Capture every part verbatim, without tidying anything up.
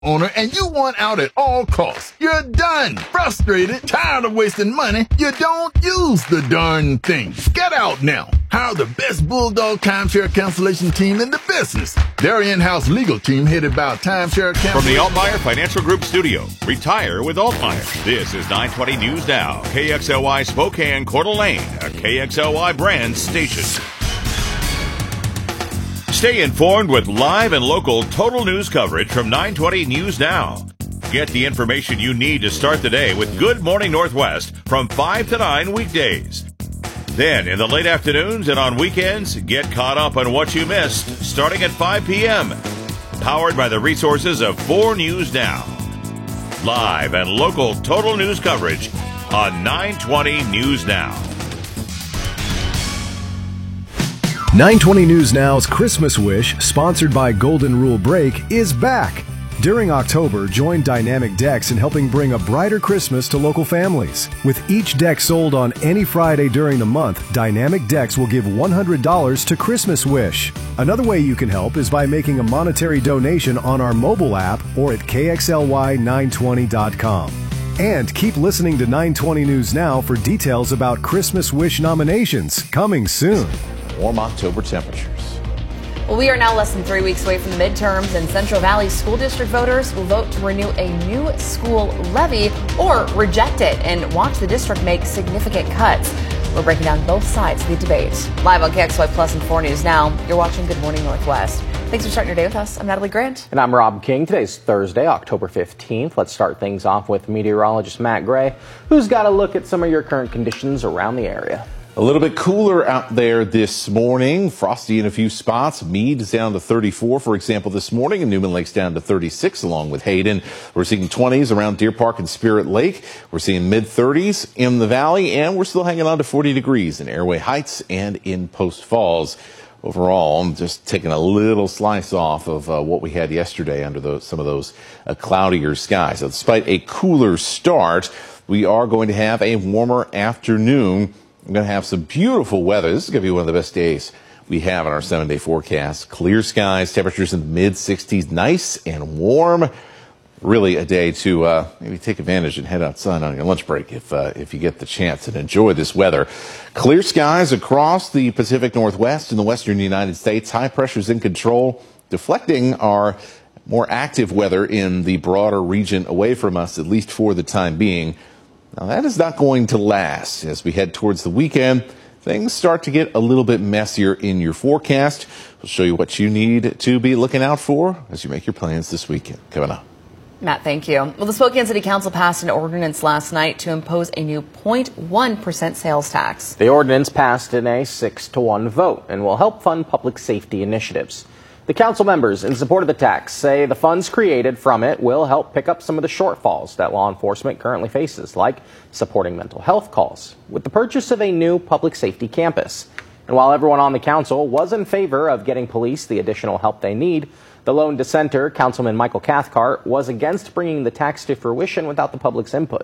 owner and you want out at all costs. You're done, frustrated, tired of wasting money. You don't use the darn thing. Get out now. Hire the best Bulldog timeshare cancellation team in the business. Their in-house legal team headed by timeshare cancellation. From the Altmeyer Financial Group studio, retire with Altmeyer. This is nine twenty News Now, K X L Y Spokane, Coeur d'Alene, a K X L Y brand station. Stay informed with live and local total news coverage from nine twenty News Now. Get the information you need to start the day with Good Morning Northwest from five to nine weekdays. Then, in the late afternoons and on weekends, get caught up on what you missed starting at five p.m. Powered by the resources of four News Now. Live and local total news coverage on nine twenty News Now. nine twenty News Now's Christmas Wish, sponsored by Golden Rule Brake, is back. During October, join Dynamic Decks in helping bring a brighter Christmas to local families. With each deck sold on any Friday during the month, Dynamic Decks will give one hundred dollars to Christmas Wish. Another way you can help is by making a monetary donation on our mobile app or at K X L Y nine twenty dot com. And keep listening to nine twenty News Now for details about Christmas Wish nominations coming soon. Warm October temperatures. Well, we are now less than three weeks away from the midterms, and Central Valley School District voters will vote to renew a new school levy or reject it and watch the district make significant cuts. We're breaking down both sides of the debate. Live on K X L Y Plus and four News Now, you're watching Good Morning Northwest. Thanks for starting your day with us. I'm Natalie Grant. And I'm Rob King. Today's Thursday, October fifteenth. Let's start things off with meteorologist Matt Gray, who's got a look at some of your current conditions around the area. A little bit cooler out there this morning. Frosty in a few spots. Meade is down to thirty-four, for example, this morning, and Newman Lake's down to thirty-six, along with Hayden. We're seeing twenties around Deer Park and Spirit Lake. We're seeing mid-thirties in the valley, and we're still hanging on to forty degrees in Airway Heights and in Post Falls. Overall, I'm just taking a little slice off of uh, what we had yesterday under those, some of those uh, cloudier skies. So despite a cooler start, we are going to have a warmer afternoon. We're going to have some beautiful weather. This is going to be one of the best days we have in our seven-day forecast. Clear skies, temperatures in the mid sixties, nice and warm. Really a day to uh, maybe take advantage and head outside on your lunch break if uh, if you get the chance and enjoy this weather. Clear skies across the Pacific Northwest and the western United States. High pressures in control, deflecting our more active weather in the broader region away from us, at least for the time being. Now, that is not going to last. As we head towards the weekend, things start to get a little bit messier in your forecast. We'll show you what you need to be looking out for as you make your plans this weekend. Coming up. Matt, thank you. Well, the Spokane City Council passed an ordinance last night to impose a new zero point one percent sales tax. The ordinance passed in a six to one vote and will help fund public safety initiatives. The council members in support of the tax say the funds created from it will help pick up some of the shortfalls that law enforcement currently faces, like supporting mental health calls, with the purchase of a new public safety campus. And while everyone on the council was in favor of getting police the additional help they need, the lone dissenter, Councilman Michael Cathcart, was against bringing the tax to fruition without the public's input.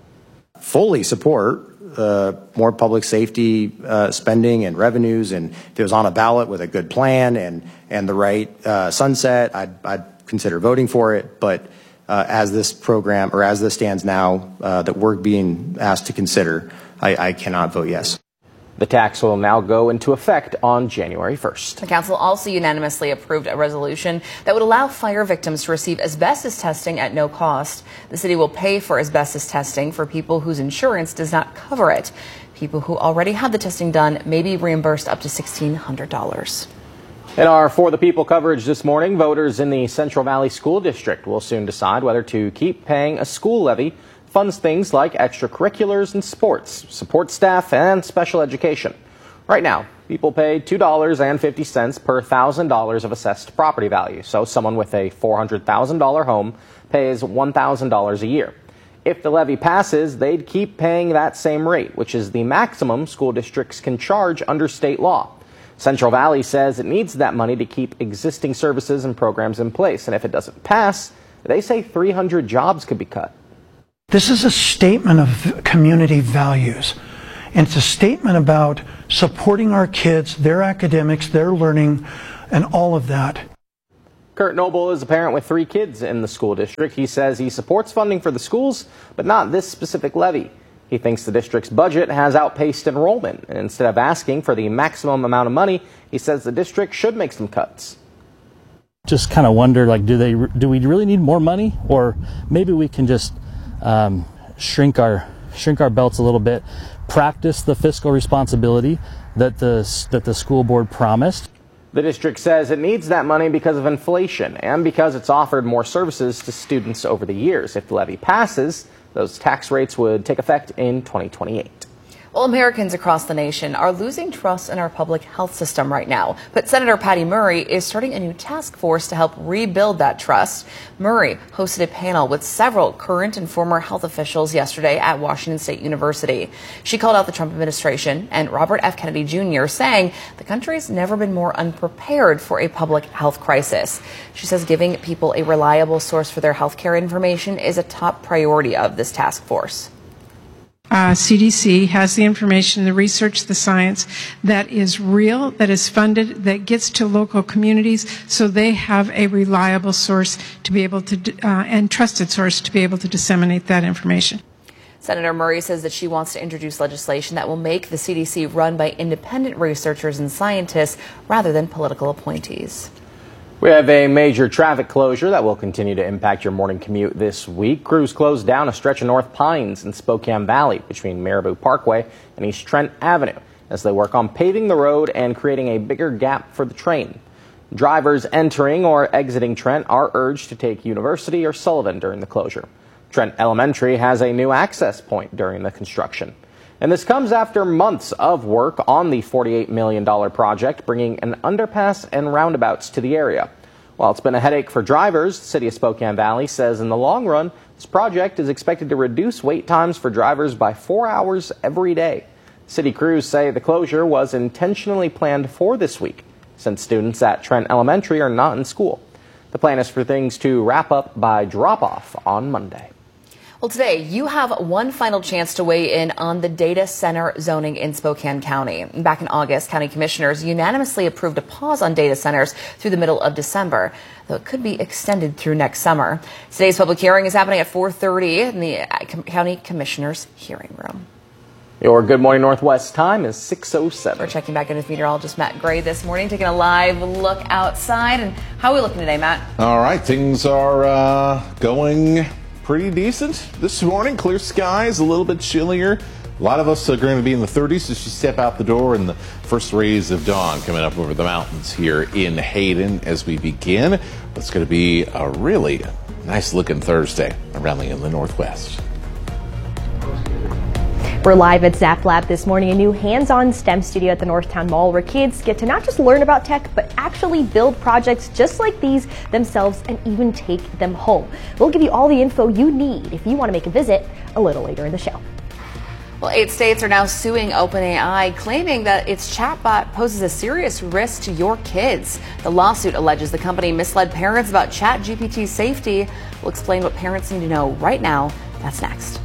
Fully support uh, more public safety uh, spending and revenues, and if it was on a ballot with a good plan and and the right uh, sunset, I'd, I'd consider voting for it. But uh, as this program, or as this stands now, uh, that we're being asked to consider, I, I cannot vote yes. The tax will now go into effect on January first. The council also unanimously approved a resolution that would allow fire victims to receive asbestos testing at no cost. The city will pay for asbestos testing for people whose insurance does not cover it. People who already have the testing done may be reimbursed up to sixteen hundred dollars. In our For the People coverage this morning, voters in the Central Valley School District will soon decide whether to keep paying a school levy. Funds things like extracurriculars and sports, support staff, and special education. Right now, people pay two dollars and fifty cents per one thousand dollars of assessed property value. So someone with a four hundred thousand dollars home pays one thousand dollars a year. If the levy passes, they'd keep paying that same rate, which is the maximum school districts can charge under state law. Central Valley says it needs that money to keep existing services and programs in place. And if it doesn't pass, they say three hundred jobs could be cut. This is a statement of community values, and it's a statement about supporting our kids, their academics, their learning, and all of that. Kurt Noble is a parent with three kids in the school district. He says he supports funding for the schools, but not this specific levy. He thinks the district's budget has outpaced enrollment, and instead of asking for the maximum amount of money, he says the district should make some cuts. Just kind of wonder, like, do they do we really need more money, or maybe we can just um, shrink our shrink our belts a little bit, practice the fiscal responsibility that the that the school board promised. The district says it needs that money because of inflation and because it's offered more services to students over the years. If the levy passes, those tax rates would take effect in twenty twenty-eight. Well, Americans across the nation are losing trust in our public health system right now. But Senator Patty Murray is starting a new task force to help rebuild that trust. Murray hosted a panel with several current and former health officials yesterday at Washington State University. She called out the Trump administration and Robert F. Kennedy Junior, saying the country's never been more unprepared for a public health crisis. She says giving people a reliable source for their health care information is a top priority of this task force. Uh, C D C has the information, the research, the science that is real, that is funded, that gets to local communities, so they have a reliable source to be able to, uh, and trusted source to be able to disseminate that information. Senator Murray says that she wants to introduce legislation that will make the C D C run by independent researchers and scientists rather than political appointees. We have a major traffic closure that will continue to impact your morning commute this week. Crews closed down a stretch of North Pines in Spokane Valley between Marabou Parkway and East Trent Avenue as they work on paving the road and creating a bigger gap for the train. Drivers entering or exiting Trent are urged to take University or Sullivan during the closure. Trent Elementary has a new access point during the construction. And this comes after months of work on the forty-eight million dollars project, bringing an underpass and roundabouts to the area. While it's been a headache for drivers, the city of Spokane Valley says in the long run, this project is expected to reduce wait times for drivers by four hours every day. City crews say the closure was intentionally planned for this week, since students at Trent Elementary are not in school. The plan is for things to wrap up by drop-off on Monday. Well, today you have one final chance to weigh in on the data center zoning in Spokane County. Back in August, county commissioners unanimously approved a pause on data centers through the middle of December, though it could be extended through next summer. Today's public hearing is happening at four thirty in the county commissioners hearing room. Your Good Morning Northwest time is six oh seven. We're checking back in with meteorologist Matt Gray this morning, taking a live look outside. And how are we looking today, Matt? All right, things are uh, going pretty decent this morning. Clear skies, a little bit chillier. A lot of us are going to be in the thirties as you step out the door, and the first rays of dawn coming up over the mountains here in Hayden as we begin. It's going to be a really nice looking Thursday around the, in the Northwest. We're live at Zap Lab this morning, a new hands-on STEM studio at the Northtown Mall where kids get to not just learn about tech, but actually build projects just like these themselves and even take them home. We'll give you all the info you need if you want to make a visit a little later in the show. Well, eight states are now suing OpenAI, claiming that its chatbot poses a serious risk to your kids. The lawsuit alleges the company misled parents about ChatGPT's safety. We'll explain what parents need to know right now. That's next.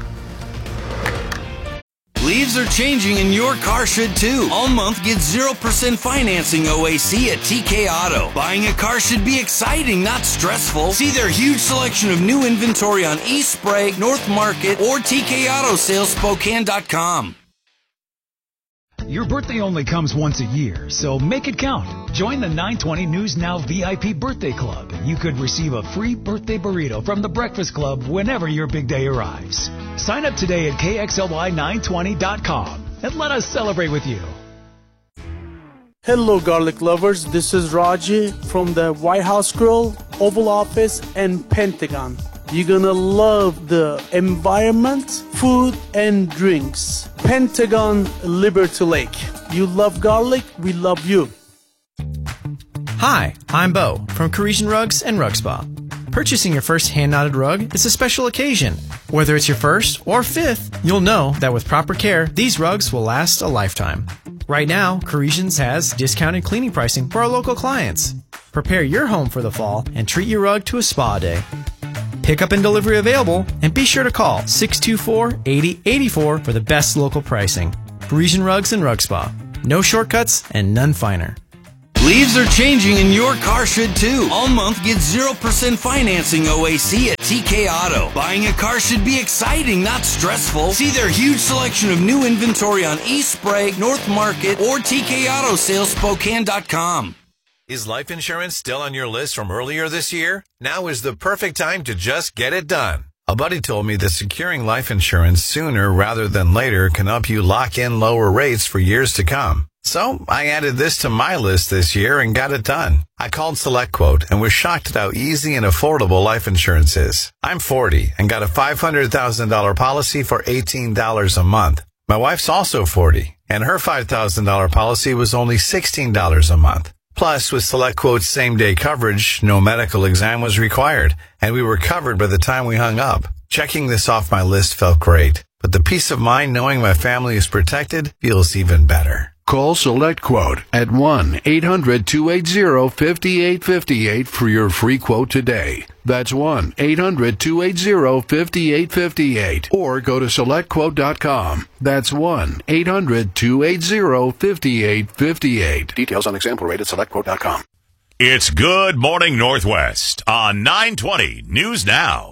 Leaves are changing and your car should too. All month get zero percent financing O A C at T K Auto. Buying a car should be exciting, not stressful. See their huge selection of new inventory on East Sprague, North Market, or T K Auto Sales Spokane dot com. Your birthday only comes once a year, so make it count. Join the nine twenty News Now V I P Birthday Club, and you could receive a free birthday burrito from the Breakfast Club whenever your big day arrives. Sign up today at K X L Y nine twenty dot com and let us celebrate with you. Hello, garlic lovers. This is Raji from the White House Grill, Oval Office, and Pentagon. You're gonna love the environment, food, and drinks. Pentagon Liberty Lake. You love garlic, we love you. Hi, I'm Bo from Parisian Rugs and Rug Spa. Purchasing your first hand-knotted rug is a special occasion. Whether it's your first or fifth, you'll know that with proper care, these rugs will last a lifetime. Right now, Parisians has discounted cleaning pricing for our local clients. Prepare your home for the fall and treat your rug to a spa day. Pickup and delivery available, and be sure to call six two four, eight zero eight four for the best local pricing. Parisian Rugs and Rug Spa. No shortcuts and none finer. Leaves are changing and your car should too. All month get zero percent financing O A C at T K Auto. Buying a car should be exciting, not stressful. See their huge selection of new inventory on East Sprague, North Market, or T K Auto Sales Spokane dot com. Is life insurance still on your list from earlier this year? Now is the perfect time to just get it done. A buddy told me that securing life insurance sooner rather than later can help you lock in lower rates for years to come. So I added this to my list this year and got it done. I called SelectQuote and was shocked at how easy and affordable life insurance is. I'm forty and got a five hundred thousand dollars policy for eighteen dollars a month. My wife's also forty and her five thousand dollars policy was only sixteen dollars a month. Plus, with SelectQuote's same-day coverage, no medical exam was required, and we were covered by the time we hung up. Checking this off my list felt great, but the peace of mind knowing my family is protected feels even better. Call SelectQuote at one eight hundred two eight zero five eight five eight for your free quote today. That's one eight hundred two eight zero five eight five eight. Or go to select quote dot com. That's one eight hundred two eight zero five eight five eight. Details on example rate at select quote dot com. It's Good Morning Northwest on nine twenty News Now.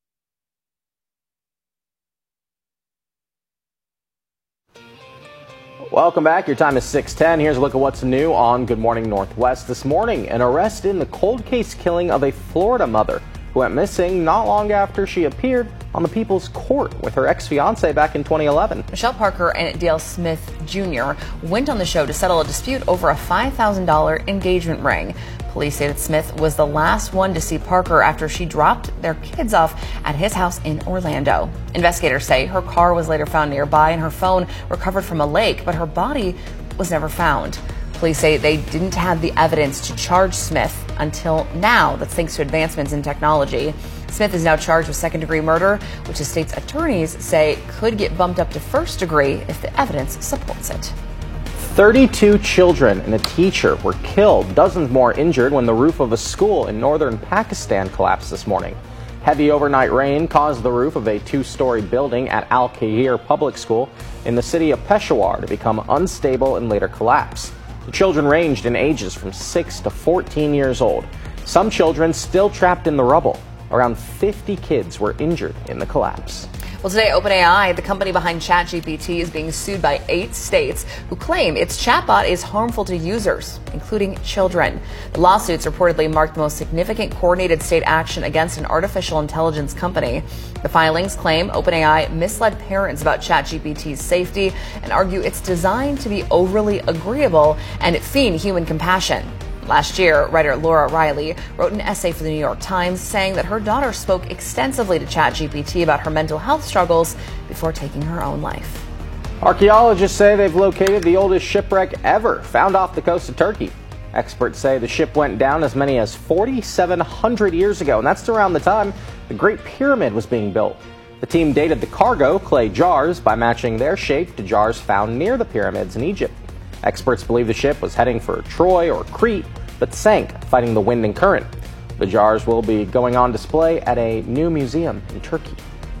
Welcome back. Your time is six ten. Here's a look at what's new on Good Morning Northwest. This morning, an arrest in the cold case killing of a Florida mother who went missing not long after she appeared on the People's Court with her ex-fiancé back in twenty eleven. Michelle Parker and Dale Smith Junior went on the show to settle a dispute over a five thousand dollars engagement ring. Police say that Smith was the last one to see Parker after she dropped their kids off at his house in Orlando. Investigators say her car was later found nearby and her phone recovered from a lake, but her body was never found. Police say they didn't have the evidence to charge Smith until now. That's thanks to advancements in technology. Smith is now charged with second-degree murder, which the state's attorneys say could get bumped up to first degree if the evidence supports it. thirty-two children and a teacher were killed, dozens more injured when the roof of a school in northern Pakistan collapsed this morning. Heavy overnight rain caused the roof of a two-story building at Al-Kahir Public School in the city of Peshawar to become unstable and later collapse. The children ranged in ages from six to fourteen years old. Some children still trapped in the rubble. Around fifty kids were injured in the collapse. Well, today, OpenAI, the company behind ChatGPT, is being sued by eight states who claim its chatbot is harmful to users, including children. The lawsuits reportedly marked the most significant coordinated state action against an artificial intelligence company. The filings claim OpenAI misled parents about ChatGPT's safety and argue it's designed to be overly agreeable and feign human compassion. Last year, writer Laura Riley wrote an essay for the New York Times saying that her daughter spoke extensively to ChatGPT about her mental health struggles before taking her own life. Archaeologists say they've located the oldest shipwreck ever found off the coast of Turkey. Experts say the ship went down as many as forty-seven hundred years ago, and that's around the time the Great Pyramid was being built. The team dated the cargo, clay jars, by matching their shape to jars found near the pyramids in Egypt. Experts believe the ship was heading for Troy or Crete, but sank fighting the wind and current. The jars will be going on display at a new museum in Turkey.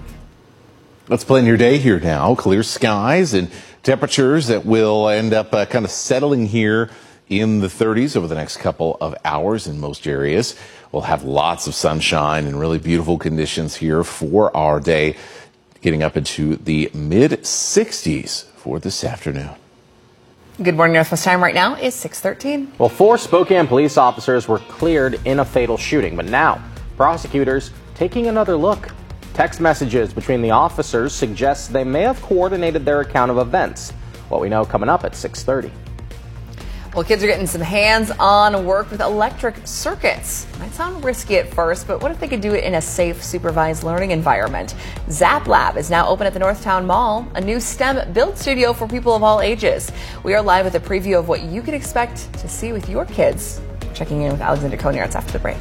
Let's plan your day here now. Clear skies and temperatures that will end up uh, kind of settling here in the thirties over the next couple of hours in most areas. We'll have lots of sunshine and really beautiful conditions here for our day, getting up into the mid sixties for this afternoon. Good Morning Northwest time right now is six thirteen. Well, four Spokane police officers were cleared in a fatal shooting, but now prosecutors taking another look. Text messages between the officers suggest they may have coordinated their account of events. What we know coming up at six thirty. Well, kids are getting some hands-on work with electric circuits. Might sound risky at first, but what if they could do it in a safe, supervised learning environment? Zap Lab is now open at the Northtown Mall, a new STEM build studio for people of all ages. We are live with a preview of what you can expect to see with your kids. Checking in with Alexander Konyartz after the break.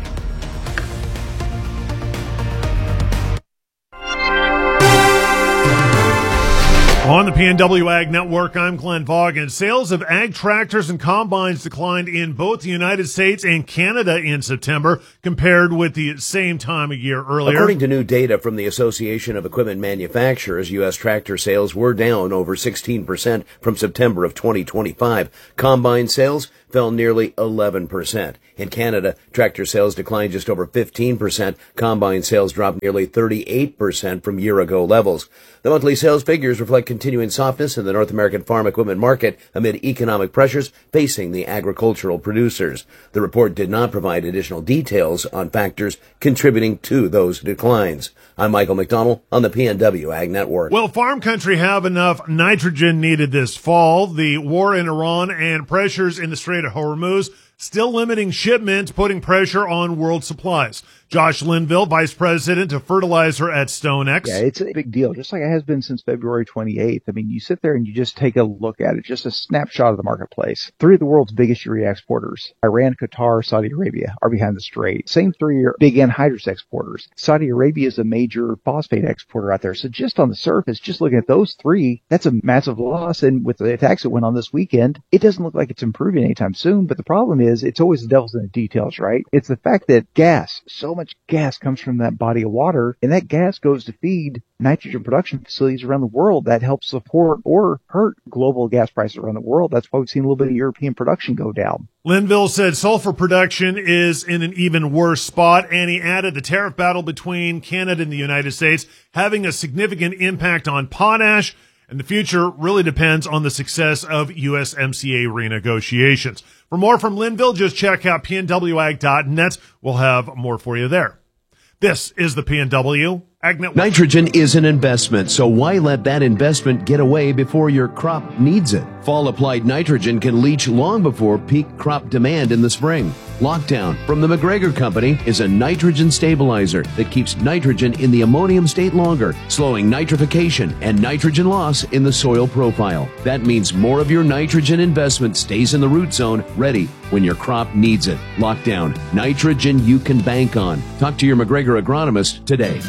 On the P N W Ag Network, I'm Glenn Vaughan. Sales of ag tractors and combines declined in both the United States and Canada in September compared with the same time a year earlier. According to new data from the Association of Equipment Manufacturers, U S tractor sales were down over sixteen percent from September of twenty twenty-five. Combine sales fell nearly eleven percent. In Canada, tractor sales declined just over fifteen percent. Combine sales dropped nearly thirty-eight percent from year-ago levels. The monthly sales figures reflect continuing softness in the North American farm equipment market amid economic pressures facing the agricultural producers. The report did not provide additional details on factors contributing to those declines. I'm Michael McDonald on the P N W Ag Network. Will farm country have enough nitrogen needed this fall? The war in Iran and pressures in the Strait of Hormuz still limiting shipments, putting pressure on world supplies. Josh Linville, Vice President of Fertilizer at StoneX. Yeah, it's a big deal, just like it has been since February twenty-eighth. I mean, you sit there and you just take a look at it, just a snapshot of the marketplace. Three of the world's biggest urea exporters, Iran, Qatar, Saudi Arabia, are behind the strait. Same three are big anhydrous exporters. Saudi Arabia is a major phosphate exporter out there. So just on the surface, just looking at those three, that's a massive loss. And with the attacks that went on this weekend, it doesn't look like it's improving anytime soon. But the problem is, it's always the devil's in the details, right? It's the fact that gas, so much gas comes from that body of water, and that gas goes to feed nitrogen production facilities around the world that help support or hurt global gas prices around the world. That's why we've seen a little bit of European production go down. Linville said sulfur production is in an even worse spot, and he added the tariff battle between Canada and the United States having a significant impact on potash, and the future really depends on the success of U S M C A renegotiations. For more from Linville, just check out P N W ag dot net. We'll have more for you there. This is the P N W Ag Network. Nitrogen is an investment, so why let that investment get away before your crop needs it? Fall applied nitrogen can leach long before peak crop demand in the spring. Lockdown from the McGregor Company is a nitrogen stabilizer that keeps nitrogen in the ammonium state longer, slowing nitrification and nitrogen loss in the soil profile. That means more of your nitrogen investment stays in the root zone, ready when your crop needs it. Lockdown, nitrogen you can bank on. Talk to your McGregor agronomist today.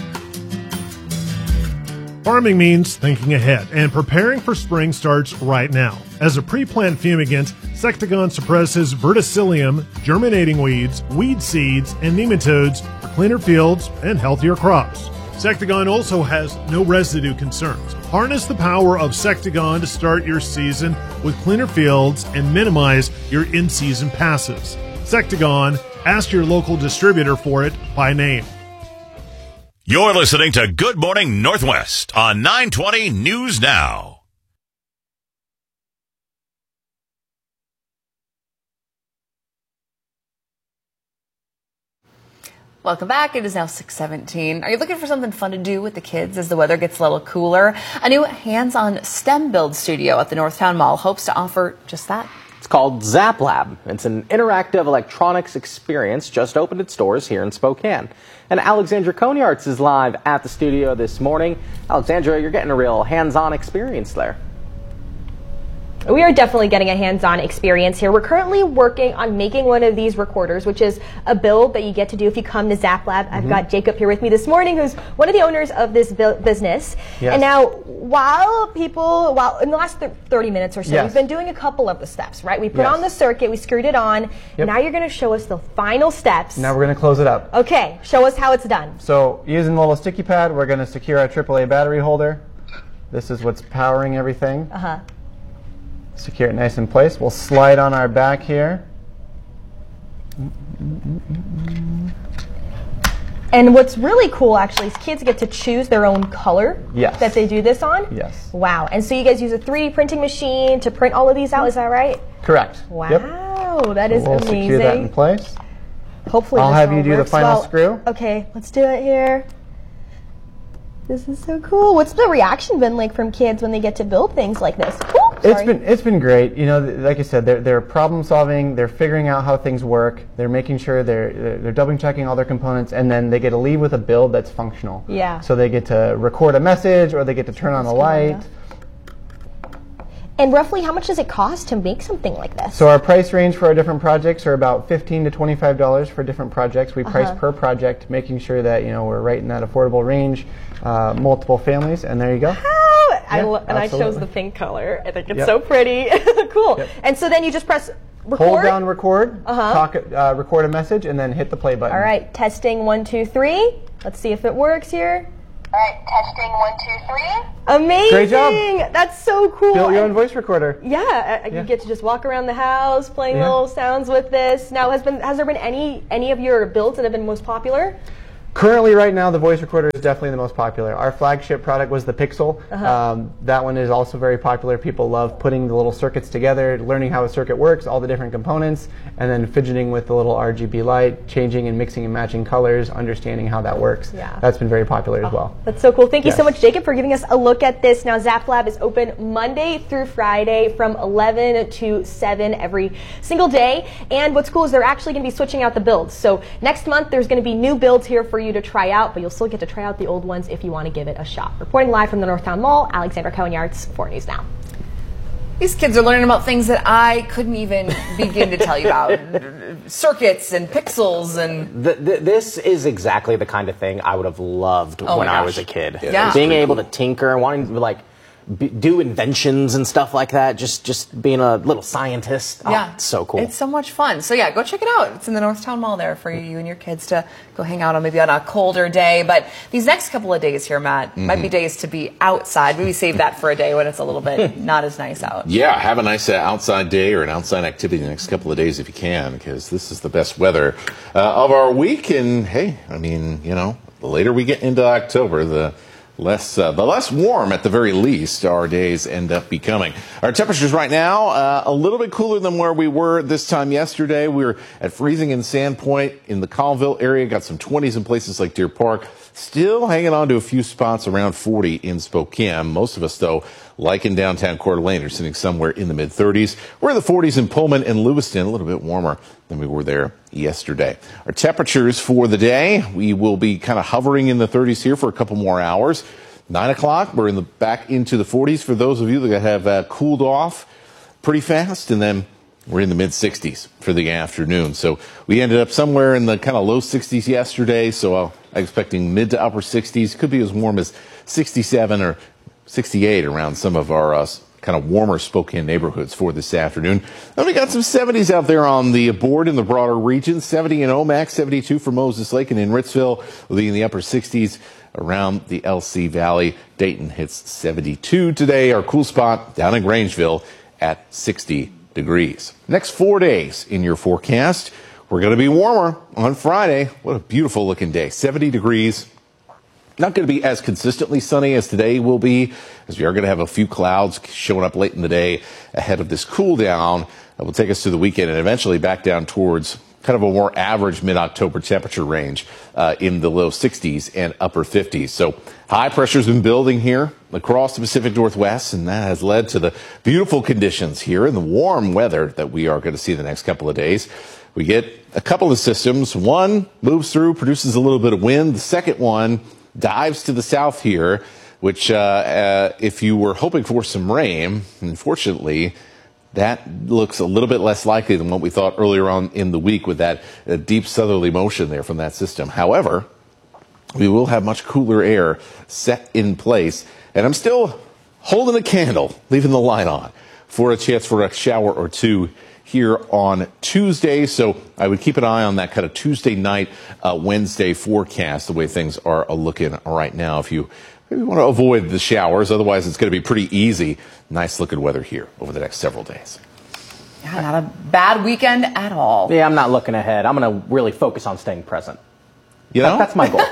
Farming means thinking ahead, and preparing for spring starts right now. As a pre-plant fumigant, Sectagon suppresses verticillium, germinating weeds, weed seeds, and nematodes for cleaner fields and healthier crops. Sectagon also has no residue concerns. Harness the power of Sectagon to start your season with cleaner fields and minimize your in-season passes. Sectagon, ask your local distributor for it by name. You're listening to Good Morning Northwest on nine twenty News Now. Welcome back. It is now six seventeen. Are you looking for something fun to do with the kids as the weather gets a little cooler? A new hands-on STEM build studio at the Northtown Mall hopes to offer just that. It's called Zap Lab. It's an interactive electronics experience just opened its doors here in Spokane. And Alexandra Koniarts is live at the studio this morning. Alexandra, you're getting a real hands-on experience there. We are definitely getting a hands-on experience here. We're currently working on making one of these recorders, which is a build that you get to do if you come to Zap Lab. Mm-hmm. I've got Jacob here with me this morning, who's one of the owners of this business. Yes. And now, while people, while in the last thirty minutes or so, yes. we've been doing a couple of the steps, right? We put yes. on the circuit, we screwed it on. Yep. Now you're going to show us the final steps. Now we're going to close it up. Okay, show us how it's done. So, using the little sticky pad, we're going to secure our triple A battery holder. This is what's powering everything. Uh-huh. Secure it nice in place. We'll slide on our back here. And what's really cool, actually, is kids get to choose their own color yes. that they do this on. Yes. Wow. And so you guys use a three D printing machine to print all of these out, is that right? Correct. Wow. Yep. That is so we'll amazing. Secure that in place. Hopefully I'll this have all you do works the final well. screw. Okay, let's do it here. This is so cool. What's the reaction been like from kids when they get to build things like this? Ooh, it's been it's been great. You know, like I said, they're they're problem solving. They're figuring out how things work. They're making sure they're they're, they're double checking all their components, and then they get to leave with a build that's functional. Yeah. So they get to record a message, or they get to turn on a light. And roughly, how much does it cost to make something like this? So our price range for our different projects are about fifteen to twenty-five dollars for different projects. We price uh-huh. per project, making sure that you know we're right in that affordable range. Uh, multiple families, and there you go. How I Yeah, lo- and I chose absolutely. the pink color. I think it's Yep. so pretty. Cool. Yep. And so then you just press record. Hold down record, Uh-huh. talk, uh, record a message, and then hit the play button. All right, testing one, two, three. Let's see if it works here. All right, testing one, two, three. Amazing. Great job. That's so cool. Build your own voice recorder. Yeah, uh, Yeah. you get to just walk around the house playing Yeah. little sounds with this. Now, has been has there been any any of your builds that have been most popular? Currently, right now, the voice recorder is definitely the most popular. Our flagship product was the Pixel. Uh-huh. Um, that one is also very popular. People love putting the little circuits together, learning how a circuit works, all the different components, and then fidgeting with the little R G B light, changing and mixing and matching colors, understanding how that works. Yeah. That's been very popular as well. That's so cool. Thank you Yes. so much, Jacob, for giving us a look at this. Now, Zap Lab is open Monday through Friday from eleven to seven every single day. And what's cool is they're actually going to be switching out the builds. So next month, there's going to be new builds here for you to try out, but you'll still get to try out the old ones if you want to give it a shot. Reporting live from the Northtown Mall, Alexandra Cohen-Yards, four News Now. These kids are learning about things that I couldn't even begin to tell you about. Circuits and pixels and... Th- th- this is exactly the kind of thing I would have loved Oh when my I gosh. was a kid. Yeah. Yeah. Being able to tinker, wanting to like b- do inventions and stuff like that. Just just being a little scientist. Oh, Yeah. it's so cool. It's so much fun. So yeah, go check it out. It's in the Northtown Mall there for you and your kids to go hang out on, maybe on a colder day. But these next couple of days here, Matt, might be days to be outside. Maybe save that for a day when it's a little bit not as nice out. Yeah, have a nice uh, outside day or an outside activity the next couple of days if you can, because this is the best weather uh, of our week. And hey, I mean, you know, the later we get into October, the less uh, the less warm at the very least our days end up becoming. Our temperatures right now uh, a little bit cooler than where we were this time yesterday. We were at freezing in Sandpoint in the Colville area, got some twenties in places like Deer Park. Still hanging on to a few spots around forty in Spokane. Most of us, though, like in downtown Coeur d'Alene, are sitting somewhere in the mid thirties. We're in the forties in Pullman and Lewiston, a little bit warmer than we were there yesterday. Our temperatures for the day, we will be kind of hovering in the thirties here for a couple more hours. Nine o'clock, we're in the back into the forties for those of you that have uh, cooled off pretty fast, and then we're in the mid sixties for the afternoon. So we ended up somewhere in the kind of low sixties yesterday, so uh, I'm expecting mid to upper sixties. Could be as warm as sixty-seven or sixty-eight around some of our uh, kind of warmer Spokane neighborhoods for this afternoon. Then we got some seventies out there on the board in the broader region. seventy in Omak, seventy-two for Moses Lake, and in Ritzville, we'll be in the upper sixties around the L C Valley. Dayton hits seventy-two today. Our cool spot down in Grangeville at sixty degrees. Next four days in your forecast, we're going to be warmer on Friday. What a beautiful looking day. seventy degrees. Not going to be as consistently sunny as today will be, as we are going to have a few clouds showing up late in the day ahead of this cool down that will take us to the weekend and eventually back down towards kind of a more average mid-October temperature range uh, in the low sixties and upper fifties. So high pressure's been building here across the Pacific Northwest, and that has led to the beautiful conditions here and the warm weather that we are going to see the next couple of days. We get a couple of systems. One moves through, produces a little bit of wind. The second one dives to the south here, which uh, uh, if you were hoping for some rain, unfortunately, that looks a little bit less likely than what we thought earlier on in the week with that uh, deep southerly motion there from that system. However, we will have much cooler air set in place, and I'm still holding a candle, leaving the light on for a chance for a shower or two here on Tuesday. So I would keep an eye on that kind of Tuesday night, uh, Wednesday forecast, the way things are uh, looking right now. If you maybe want to avoid the showers, otherwise it's going to be pretty easy. Nice looking weather here over the next several days. Yeah, not a bad weekend at all. Yeah, I'm not looking ahead. I'm going to really focus on staying present. You know? That, that's my goal.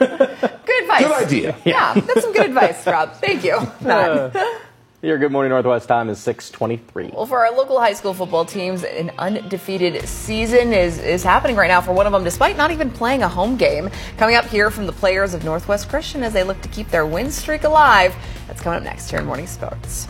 Good advice. Good idea. Yeah, that's some good advice, Rob. Thank you. Matt. Your Good Morning Northwest time is six twenty-three. Well, for our local high school football teams, an undefeated season is, is happening right now for one of them, despite not even playing a home game. Coming up here from the players of Northwest Christian as they look to keep their win streak alive. That's coming up next here in Morning Sports.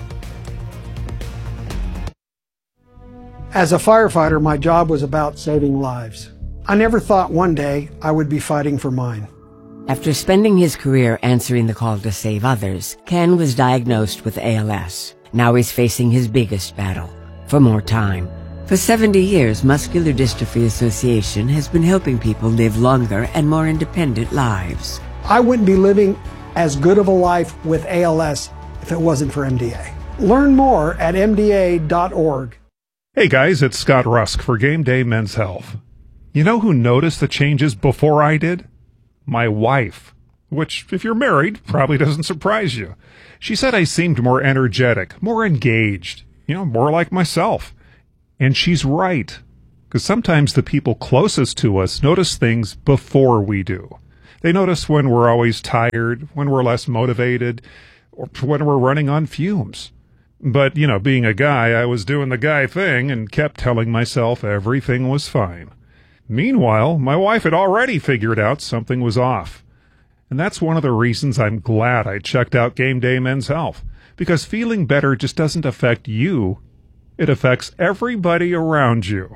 As a firefighter, my job was about saving lives. I never thought one day I would be fighting for mine. After spending his career answering the call to save others, Ken was diagnosed with A L S. Now he's facing his biggest battle, for more time. For seventy years, Muscular Dystrophy Association has been helping people live longer and more independent lives. I wouldn't be living as good of a life with A L S if if it wasn't for M D A. Learn more at M D A dot org. Hey guys, it's Scott Rusk for Game Day Men's Health. You know who noticed the changes before I did? My wife. Which, if you're married, probably doesn't surprise you. She said I seemed more energetic, more engaged, you know, more like myself. And she's right. Because sometimes the people closest to us notice things before we do. They notice when we're always tired, when we're less motivated, or when we're running on fumes. But, you know, being a guy, I was doing the guy thing and kept telling myself everything was fine. Meanwhile, my wife had already figured out something was off. And that's one of the reasons I'm glad I checked out Game Day Men's Health. Because feeling better just doesn't affect you. It affects everybody around you.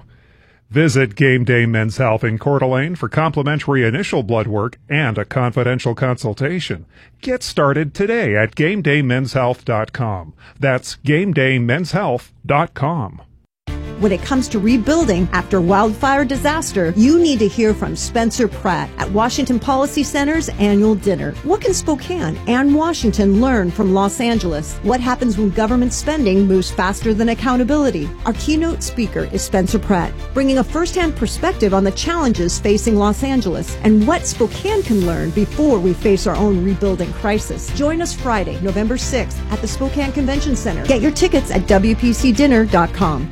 Visit Game Day Men's Health in Coeur d'Alene for complimentary initial blood work and a confidential consultation. Get started today at game day men's health dot com. That's game day men's health dot com. When it comes to rebuilding after wildfire disaster, you need to hear from Spencer Pratt at Washington Policy Center's annual dinner. What can Spokane and Washington learn from Los Angeles? What happens when government spending moves faster than accountability? Our keynote speaker is Spencer Pratt, bringing a firsthand perspective on the challenges facing Los Angeles and what Spokane can learn before we face our own rebuilding crisis. Join us Friday, November sixth at the Spokane Convention Center. Get your tickets at W P C dinner dot com.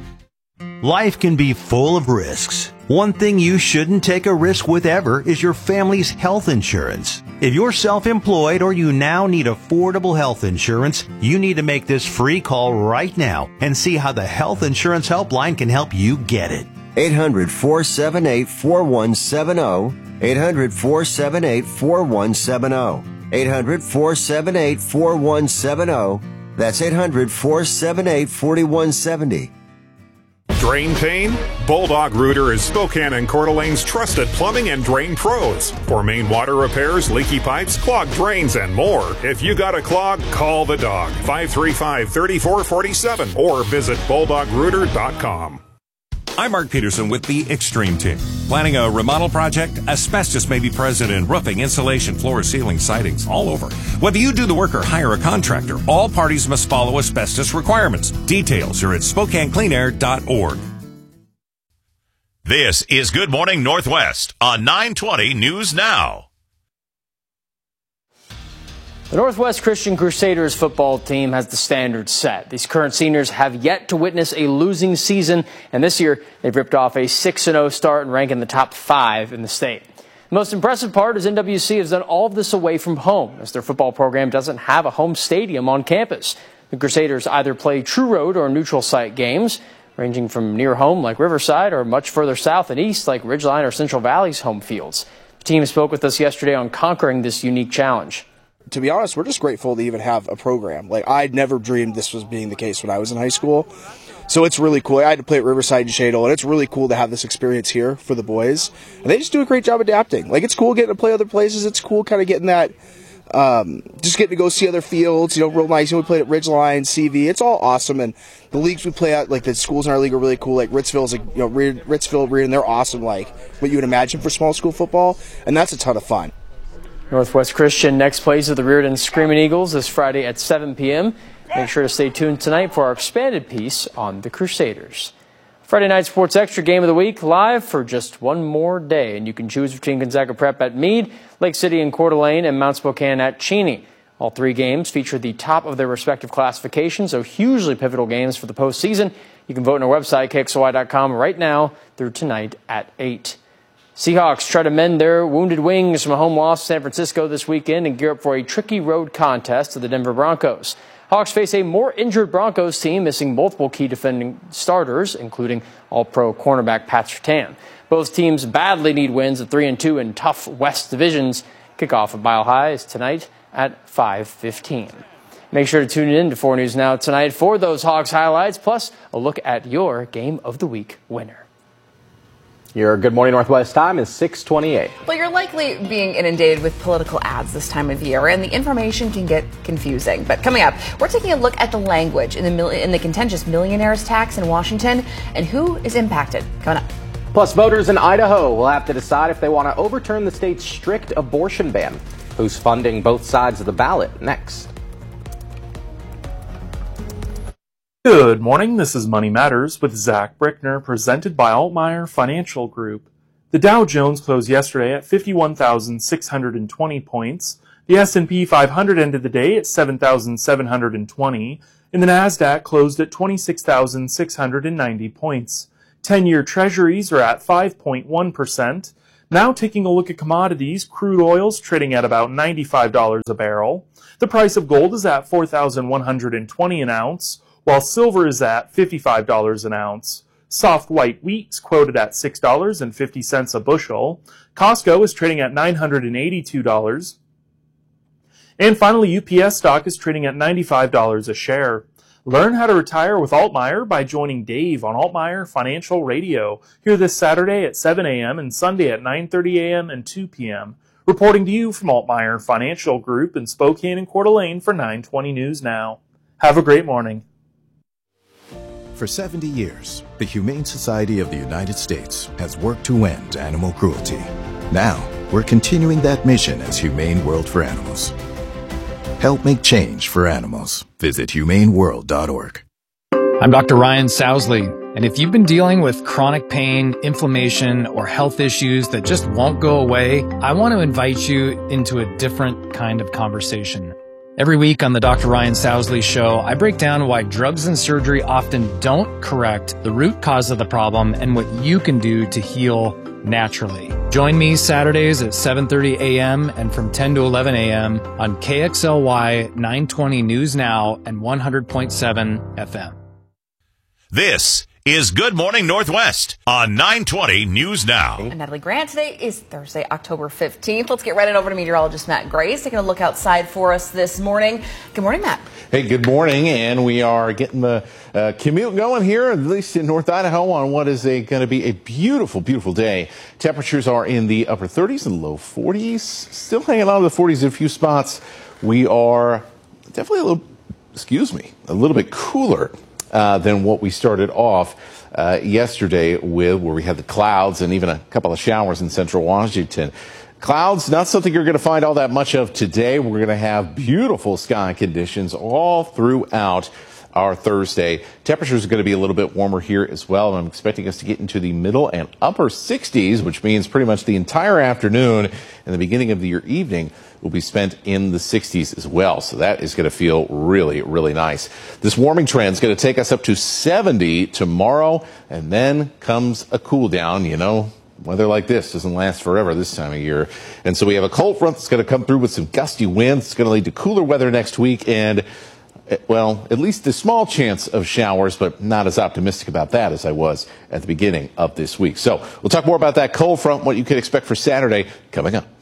Life can be full of risks. One thing you shouldn't take a risk with ever is your family's health insurance. If you're self-employed or you now need affordable health insurance, you need to make this free call right now and see how the Health Insurance Helpline can help you get it. eight hundred, four seven eight, four one seven zero. eight hundred, four seven eight, four one seven zero. eight hundred, four seven eight, four one seven zero. That's eight hundred, four seven eight, four one seven zero. Drain pain? Bulldog Rooter is Spokane and Coeur d'Alene's trusted plumbing and drain pros. For main water repairs, leaky pipes, clogged drains, and more. If you got a clog, call the dog. five three five, three four four seven or visit bulldog rooter dot com. I'm Mark Peterson with the Extreme Team. Planning a remodel project? Asbestos may be present in roofing, insulation, floor, ceiling, sidings, all over. Whether you do the work or hire a contractor, all parties must follow asbestos requirements. Details are at spokane clean air dot org. This is Good Morning Northwest on nine twenty News Now. The Northwest Christian Crusaders football team has the standards set. These current seniors have yet to witness a losing season, and this year they've ripped off a six and oh start and rank in the top five in the state. The most impressive part is N W C has done all of this away from home, as their football program doesn't have a home stadium on campus. The Crusaders either play true road or neutral site games, ranging from near home like Riverside or much further south and east like Ridgeline or Central Valley's home fields. The team spoke with us yesterday on conquering this unique challenge. To be honest, we're just grateful to even have a program. Like, I'd never dreamed this was being the case when I was in high school. So it's really cool. I had to play at Riverside and Shadle, and it's really cool to have this experience here for the boys. And they just do a great job adapting. Like, it's cool getting to play other places. It's cool kind of getting that, um, just getting to go see other fields, you know, real nice. You know, we played at Ridgeline, C V. It's all awesome. And the leagues we play at, like the schools in our league are really cool. Like Ritzville's, like, you know, Ritzville, Reardon, they're awesome, like what you would imagine for small school football. And that's a ton of fun. Northwest Christian next plays with the Reardon Screaming Eagles this Friday at seven p.m. Make sure to stay tuned tonight for our expanded piece on the Crusaders. Friday Night Sports Extra Game of the Week live for just one more day, and you can choose between Gonzaga Prep at Meade, Lake City and Coeur d'Alene, and Mount Spokane at Cheney. All three games feature the top of their respective classifications, so hugely pivotal games for the postseason. You can vote on our website, K X O Y dot com, right now through tonight at eight. Seahawks try to mend their wounded wings from a home loss to San Francisco this weekend and gear up for a tricky road contest to the Denver Broncos. Hawks face a more injured Broncos team, missing multiple key defending starters, including all-pro cornerback Pat Surtain. Both teams badly need wins at three and two in tough West divisions. Kickoff at Mile High is tonight at five fifteen. Make sure to tune in to four News Now tonight for those Hawks highlights, plus a look at your Game of the Week winner. Your Good Morning Northwest time is six twenty-eight. Well, you're likely being inundated with political ads this time of year, and the information can get confusing. But coming up, we're taking a look at the language in the mil- in the contentious millionaires tax in Washington and who is impacted. Coming up. Plus, voters in Idaho will have to decide if they want to overturn the state's strict abortion ban. Who's funding both sides of the ballot? Next. Good morning, this is Money Matters with Zach Brickner, presented by Altmeyer Financial Group. The Dow Jones closed yesterday at fifty-one thousand six hundred twenty points. The S and P five hundred ended the day at seven thousand seven hundred twenty, and the Nasdaq closed at twenty-six thousand six hundred ninety points. ten-year treasuries are at five point one percent. Now taking a look at commodities, crude oil's trading at about ninety-five dollars a barrel. The price of gold is at four thousand one hundred twenty an ounce, while silver is at fifty-five dollars an ounce. Soft white wheat's quoted at six dollars and fifty cents a bushel. Costco is trading at nine hundred eighty-two dollars. And finally, U P S stock is trading at ninety-five dollars a share. Learn how to retire with Altmeyer by joining Dave on Altmeyer Financial Radio, here this Saturday at seven a.m. and Sunday at nine thirty a.m. and two p.m. Reporting to you from Altmeyer Financial Group in Spokane and Coeur d'Alene for nine twenty News Now. Have a great morning. For seventy years, the Humane Society of the United States has worked to end animal cruelty. Now, we're continuing that mission as Humane World for Animals. Help make change for animals. Visit humane world dot org. I'm Doctor Ryan Sousley, and if you've been dealing with chronic pain, inflammation, or health issues that just won't go away, I want to invite you into a different kind of conversation. Every week on the Doctor Ryan Sousley Show, I break down why drugs and surgery often don't correct the root cause of the problem and what you can do to heal naturally. Join me Saturdays at seven thirty a.m. and from ten to eleven a.m. on K X L Y nine twenty News Now and one hundred point seven F M. This is Good Morning Northwest on nine twenty News Now. I'm Natalie Grant. Today is Thursday, October fifteenth. Let's get right on over to meteorologist Matt Grace taking a look outside for us this morning. Good morning, Matt. Hey, good morning, and we are getting the uh, commute going here, at least in North Idaho, on what is going to be a beautiful, beautiful day. Temperatures are in the upper thirties and low forties, still hanging on to the forties in a few spots. We are definitely a little, excuse me, a little bit cooler uh, than what we started off uh, yesterday with, where we had the clouds and even a couple of showers in central Washington. Clouds, not something you're going to find all that much of today. We're going to have beautiful sky conditions all throughout our Thursday. Temperatures are going to be a little bit warmer here as well. I'm expecting us to get into the middle and upper sixties, which means pretty much the entire afternoon and the beginning of your evening will be spent in the sixties as well. So that is going to feel really, really nice. This warming trend is going to take us up to seventy tomorrow, and then comes a cool down, you know. Weather like this doesn't last forever this time of year. And so we have a cold front that's going to come through with some gusty winds. It's going to lead to cooler weather next week and, well, at least a small chance of showers, but not as optimistic about that as I was at the beginning of this week. So we'll talk more about that cold front, what you can expect for Saturday coming up.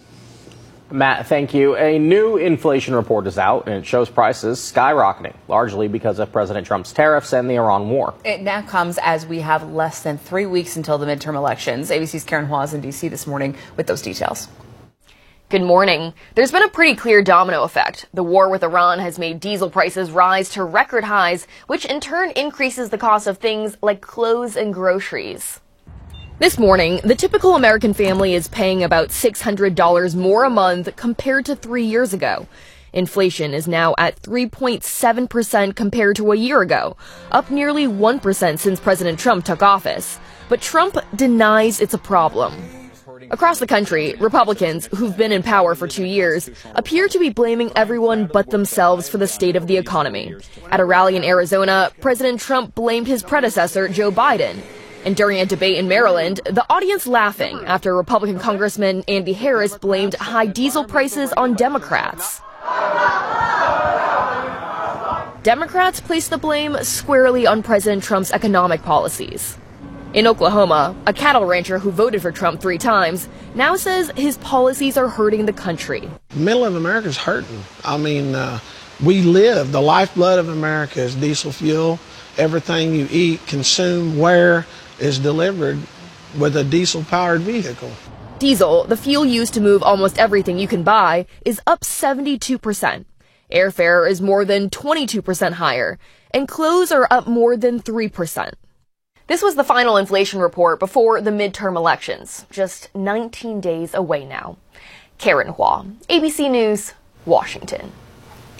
Matt, thank you. A new inflation report is out, and it shows prices skyrocketing, largely because of President Trump's tariffs and the Iran war. It now comes as we have less than three weeks until the midterm elections. A B C's Karen Hua is in D C this morning with those details. Good morning. There's been a pretty clear domino effect. The war with Iran has made diesel prices rise to record highs, which in turn increases the cost of things like clothes and groceries. This morning, the typical American family is paying about six hundred dollars more a month compared to three years ago. Inflation is now at three point seven percent compared to a year ago, up nearly one percent since President Trump took office. But Trump denies it's a problem. Across the country, Republicans, who've been in power for two years, appear to be blaming everyone but themselves for the state of the economy. At a rally in Arizona, President Trump blamed his predecessor, Joe Biden. And during a debate in Maryland, the audience laughing after Republican Congressman Andy Harris blamed high diesel prices on Democrats. Democrats placed the blame squarely on President Trump's economic policies. In Oklahoma, a cattle rancher who voted for Trump three times now says his policies are hurting the country. The middle of America's hurting. I mean, uh, we live, the lifeblood of America is diesel fuel. Everything you eat, consume, wear is delivered with a diesel-powered vehicle. Diesel, the fuel used to move almost everything you can buy, is up seventy-two percent. Airfare is more than twenty-two percent higher, and clothes are up more than three percent. This was the final inflation report before the midterm elections, just nineteen days away now. Karen Hua, A B C News, Washington.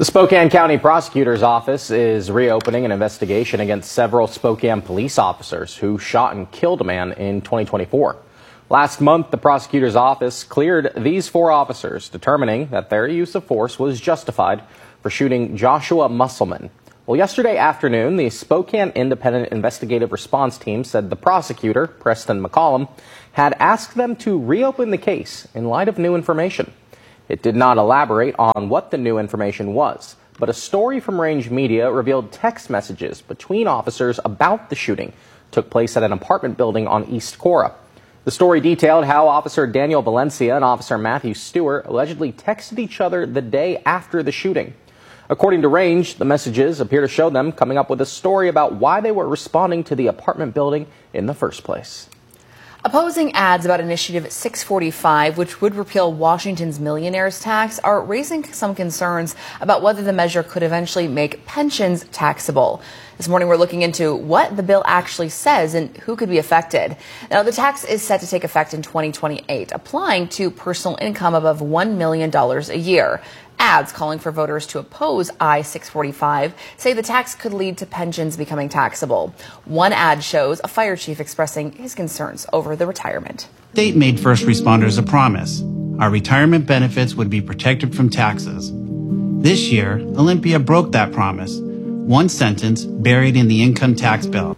The Spokane County Prosecutor's Office is reopening an investigation against several Spokane police officers who shot and killed a man in twenty twenty-four. Last month, the prosecutor's office cleared these four officers, determining that their use of force was justified for shooting Joshua Musselman. Well, yesterday afternoon, the Spokane Independent Investigative Response Team said the prosecutor, Preston McCollum, had asked them to reopen the case in light of new information. It did not elaborate on what the new information was, but a story from Range Media revealed text messages between officers about the shooting took place at an apartment building on East Cora. The story detailed how Officer Daniel Valencia and Officer Matthew Stewart allegedly texted each other the day after the shooting. According to Range, the messages appear to show them coming up with a story about why they were responding to the apartment building in the first place. Opposing ads about Initiative six forty-five, which would repeal Washington's millionaires tax, are raising some concerns about whether the measure could eventually make pensions taxable. This morning, we're looking into what the bill actually says and who could be affected. Now, the tax is set to take effect in twenty twenty-eight, applying to personal income above one million dollars a year. Ads calling for voters to oppose I six forty-five say the tax could lead to pensions becoming taxable. One ad shows a fire chief expressing his concerns over the retirement. The state made first responders a promise. Our retirement benefits would be protected from taxes. This year, Olympia broke that promise. One sentence buried in the income tax bill.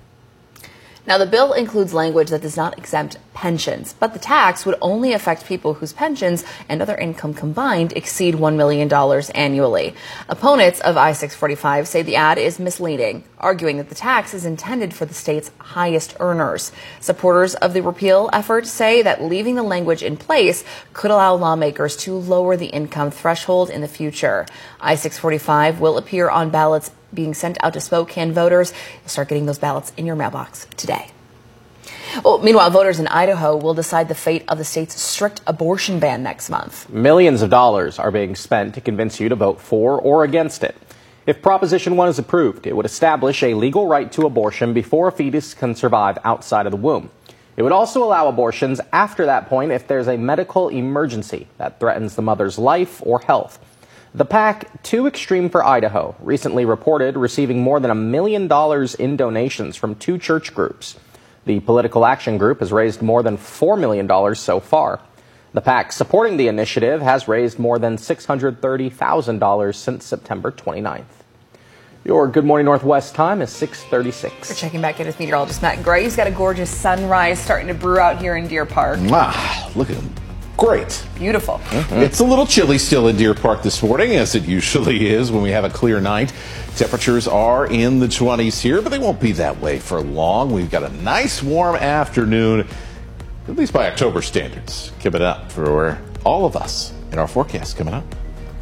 Now, the bill includes language that does not exempt pensions, but the tax would only affect people whose pensions and other income combined exceed one million dollars annually. Opponents of I six forty-five say the ad is misleading, arguing that the tax is intended for the state's highest earners. Supporters of the repeal effort say that leaving the language in place could allow lawmakers to lower the income threshold in the future. I six forty-five will appear on ballots being sent out to Spokane voters. You'll start getting those ballots in your mailbox today. Well, meanwhile, voters in Idaho will decide the fate of the state's strict abortion ban next month. Millions of dollars are being spent to convince you to vote for or against it. If Proposition one is approved, it would establish a legal right to abortion before a fetus can survive outside of the womb. It would also allow abortions after that point if there's a medical emergency that threatens the mother's life or health. The PAC, Too Extreme for Idaho, recently reported receiving more than a million dollars in donations from two church groups. The Political Action Group has raised more than four million dollars so far. The PAC supporting the initiative has raised more than six hundred thirty thousand dollars since September twenty-ninth. Your Good Morning Northwest time is six thirty-six. We're checking back in with meteorologist Matt Gray. He's got a gorgeous sunrise starting to brew out here in Deer Park. Wow, look at him. Great. Beautiful. Mm-hmm. It's a little chilly still in Deer Park this morning, as it usually is when we have a clear night. Temperatures are in the twenties here, but they won't be that way for long. We've got a nice warm afternoon, at least by October standards, coming up for all of us in our forecast coming up.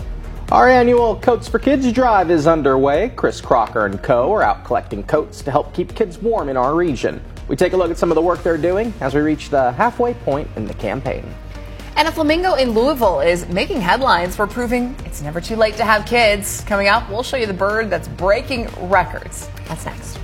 Our annual Coats for Kids drive is underway. Chris Crocker and co. are out collecting coats to help keep kids warm in our region. We take a look at some of the work they're doing as we reach the halfway point in the campaign. And a flamingo in Louisville is making headlines for proving it's never too late to have kids. Coming up, we'll show you the bird that's breaking records. That's next.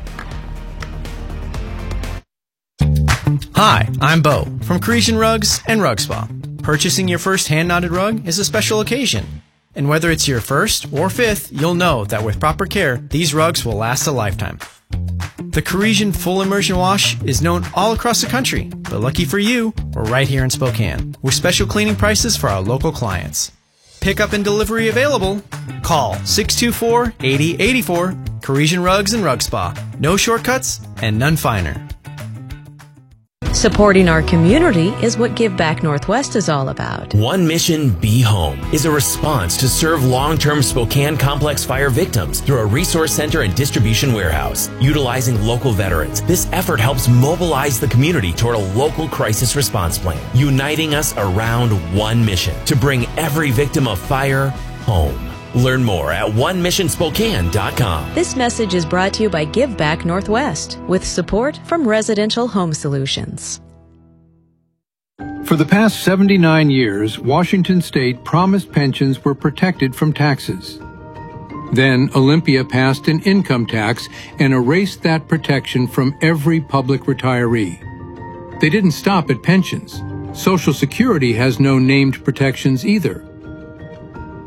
Hi, I'm Bo from Parisian Rugs and Rug Spa. Purchasing your first hand-knotted rug is a special occasion. And whether it's your first or fifth, you'll know that with proper care, these rugs will last a lifetime. The Parisian Full Immersion Wash is known all across the country, but lucky for you, we're right here in Spokane, with special cleaning prices for our local clients. Pickup and delivery available. Call six two four, eight zero eight four, Parisian Rugs and Rug Spa. No shortcuts and none finer. Supporting our community is what Give Back Northwest is all about. One Mission Be Home is a response to serve long-term Spokane complex fire victims through a resource center and distribution warehouse. Utilizing local veterans, this effort helps mobilize the community toward a local crisis response plan, uniting us around one mission to bring every victim of fire home. Learn more at one mission spokane dot com. This message is brought to you by Give Back Northwest with support from Residential Home Solutions. For the past seventy-nine years, Washington State promised pensions were protected from taxes. Then Olympia passed an income tax and erased that protection from every public retiree. They didn't stop at pensions. Social Security has no named protections either.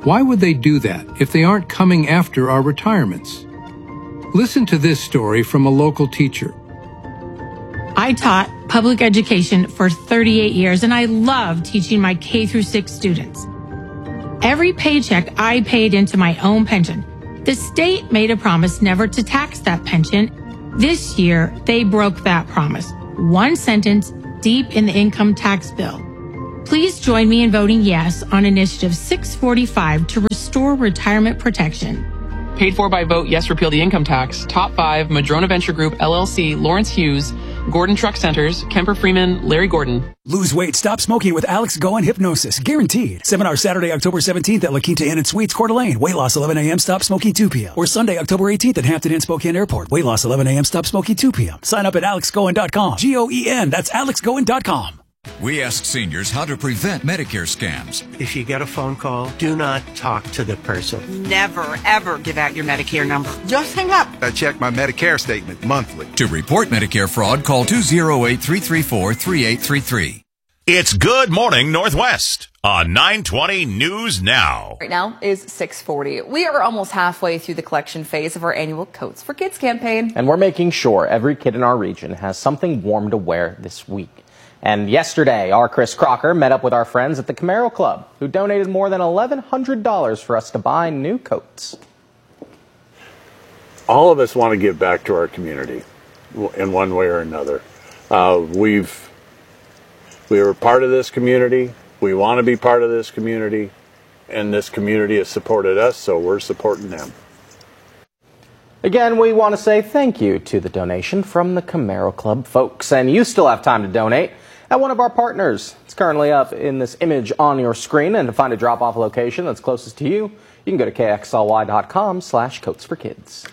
Why would they do that if they aren't coming after our retirements? Listen to this story from a local teacher. I taught public education for thirty-eight years, and I love teaching my K through six students. Every paycheck I paid into my own pension. The state made a promise never to tax that pension. This year, they broke that promise. One sentence deep in the income tax bill. Please join me in voting yes on Initiative six forty-five to restore retirement protection. Paid for by Vote Yes Repeal the Income Tax, Top five, Madrona Venture Group, L L C, Lawrence Hughes, Gordon Truck Centers, Kemper Freeman, Larry Gordon. Lose weight, stop smoking with Alex Go on Hypnosis. Guaranteed. Seminar Saturday, October seventeenth at La Quinta Inn and Suites, Coeur d'Alene. Weight loss eleven a.m., stop smoking two p.m. Or Sunday, October eighteenth at Hampton Inn Spokane Airport. Weight loss eleven a.m., stop smoking two p.m. Sign up at alex goen dot com. G O E N. That's alex goen dot com. We ask seniors how to prevent Medicare scams. If you get a phone call, do not talk to the person. Never, ever give out your Medicare number. Just hang up. I check my Medicare statement monthly. To report Medicare fraud, call two oh eight, three three four, three eight three three. It's Good Morning Northwest on nine twenty News Now. Right now is six forty. We are almost halfway through the collection phase of our annual Coats for Kids campaign. And we're making sure every kid in our region has something warm to wear this week. And yesterday, our Chris Crocker met up with our friends at the Camaro Club, who donated more than eleven hundred dollars for us to buy new coats. All of us want to give back to our community in one way or another. Uh, we've, we were part of this community. We want to be part of this community. And this community has supported us, so we're supporting them. Again, we want to say thank you to the donation from the Camaro Club folks. And you still have time to donate at one of our partners. It's currently up in this image on your screen. And to find a drop-off location that's closest to you, you can go to k x l y dot com slash coats for kids.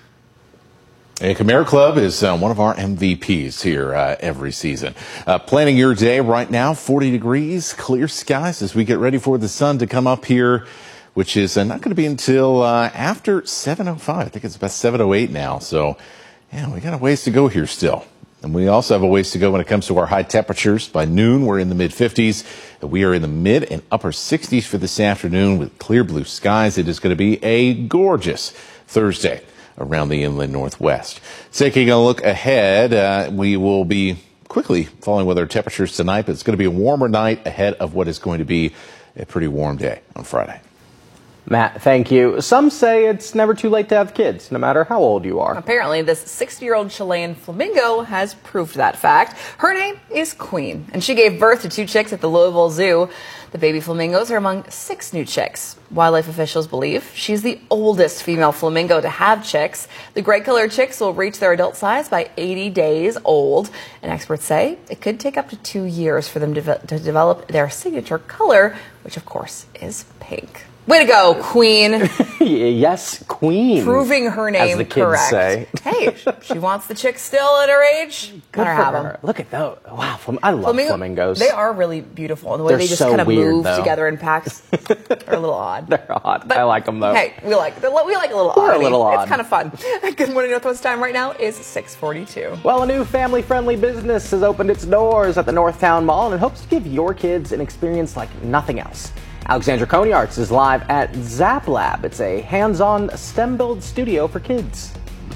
A Camaro Club is uh, one of our M V Ps here uh, every season. Uh, planning your day right now, forty degrees, clear skies as we get ready for the sun to come up here, which is uh, not going to be until uh, after seven oh five. I think it's about seven oh eight now. So, yeah, we got a ways to go here still. And we also have a ways to go when it comes to our high temperatures. By noon, we're in the mid fifties. We are in the mid and upper sixties for this afternoon with clear blue skies. It is going to be a gorgeous Thursday around the inland northwest. Taking a look ahead, uh, we will be quickly following weather temperatures tonight, but it's going to be a warmer night ahead of what is going to be a pretty warm day on Friday. Matt, thank you. Some say it's never too late to have kids, no matter how old you are. Apparently, this sixty-year-old Chilean flamingo has proved that fact. Her name is Queen, and she gave birth to two chicks at the Louisville Zoo. The baby flamingos are among six new chicks. Wildlife officials believe she's the oldest female flamingo to have chicks. The gray-colored chicks will reach their adult size by eighty days old, and experts say it could take up to two years for them to, to develop their signature color, which, of course, is pink. Way to go, Queen. Yes, Queen. Proving her name as the kids correct. Say. Hey, she wants the chick still at her age. Good Let her for have her. them. Look at those. Wow, flam- I love Flamingo, flamingos. They are really beautiful. And the way They're they just so kind of weird, move though. together in packs are a little odd. They're odd. But, I like them, though. Hey, we like we like a little We're odd. a little odd. It's kind of fun. Good Morning Northwest time right now is six forty-two. Well, a new family-friendly business has opened its doors at the Northtown Mall and it hopes to give your kids an experience like nothing else. Alexandra Koniarts is live at Zap Lab. It's a hands-on STEM-build studio for kids.